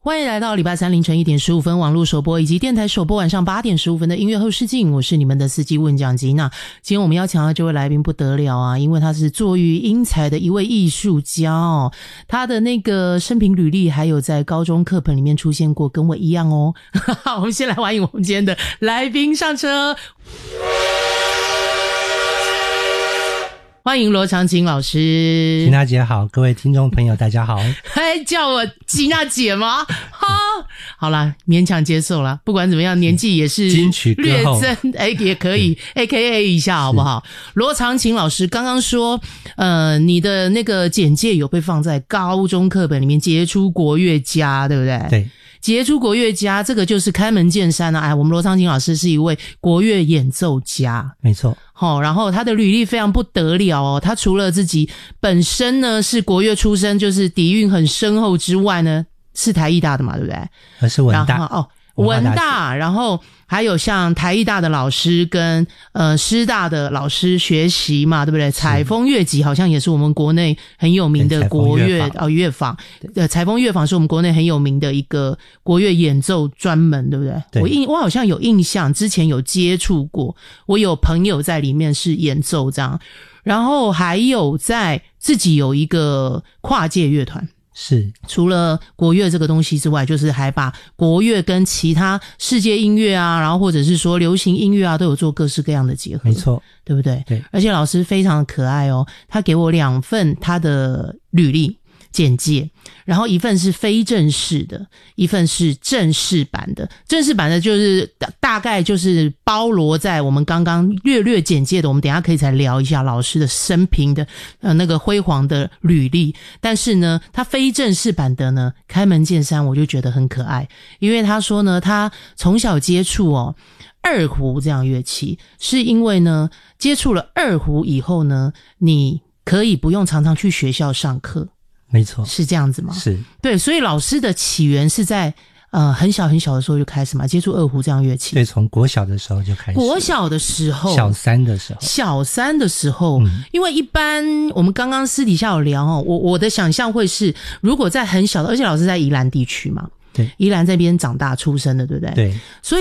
欢迎来到礼拜三凌晨1点15分网络首播以及电台首播晚上8点15分的音乐后视镜，我是你们的司机问讲吉娜。今天我们邀请到这位来宾不得了啊，因为他是作育英才的一位艺术家哦，他的那个生平履历还有在高中课本里面出现过，跟我一样哦。我们先来欢迎我们今天的来宾上车。欢迎罗长青老师。 吉娜姐好，各位听众朋友大家好。 还叫我吉娜姐吗？好啦，勉强接受啦，不管怎么样年纪也是略增也可以AKA 一下好不好？罗长青老师刚刚说你的那个简介有被放在高中课本里面，杰出国乐家对不对？ 对， 杰出国乐家这个就是开门见山啊，我们罗长青老师是一位国乐演奏家， 没错。 然后他的履历非常不得了哦，他除了自己本身呢是国乐出身，就是底蕴很深厚之外呢，是台艺大的嘛，对不对？ 是文大文大，然后还有像台艺大的老师跟师大的老师学习嘛，对不对？采风乐集好像也是我们国内很有名的国乐乐坊，采风乐坊是我们国内很有名的一个国乐演奏专门，对不对？ 对， 我好像有印象，之前有接触过，我有朋友在里面是演奏这样，然后还有在自己有一个跨界乐团。 是， 除了国乐这个东西之外，就是还把国乐跟其他世界音乐啊，然后或者是说流行音乐啊，都有做各式各样的结合。 没错， 对不对？ 对， 而且老师非常可爱哦，他给我2份他的履历简介，然后一份是非正式的，一份是正式版的。正式版的就是大概就是包罗在我们刚刚略简介的，我们等一下可以再聊一下老师的生平的那个辉煌的履历。但是呢，他非正式版的呢，开门见山我就觉得很可爱，因为他说呢，他从小接触二胡这样乐器，是因为呢接触了二胡以后呢，你可以不用常常去学校上课。 没错， 是这样子吗？ 是， 对，所以老师的起源是在很小很小的时候就开始嘛，接触二胡这样乐器。 对，从国小的时候就开始。 国小的时候， 小三的时候， 因为一般我们刚刚私底下有聊我的想象会是，如果在很小的，而且老师在宜兰地区嘛， 对， 宜兰这边长大出生的，对不对？ 对， 所以